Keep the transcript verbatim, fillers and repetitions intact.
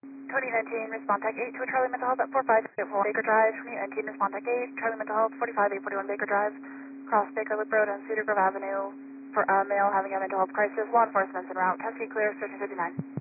twenty nineteen, respond tech eight to a Charlie Mental Health at four five eight four Baker Drive. twenty nineteen, respond tech eight, Charlie Mental Health, forty-five eight forty-one Baker Drive. Cross Baker Loop Road and Cedar Grove Avenue for a male having a mental health crisis. Law enforcement's en route. Custody clear, search fifty-nine.